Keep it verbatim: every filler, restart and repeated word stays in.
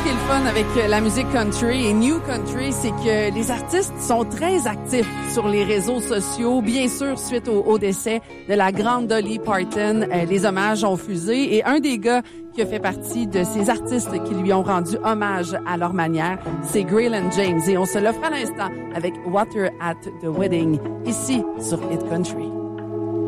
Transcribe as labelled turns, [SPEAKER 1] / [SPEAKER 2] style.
[SPEAKER 1] qui est le fun avec la musique country et new country, c'est que les artistes sont très actifs sur les réseaux sociaux. Bien sûr, suite au, au décès de la grande Dolly Parton, euh, les hommages ont fusé. Et un des gars qui a fait partie de ces artistes qui lui ont rendu hommage à leur manière, c'est Graylan James. Et on se l'offre à l'instant avec Water at the Wedding, ici sur Hit Country.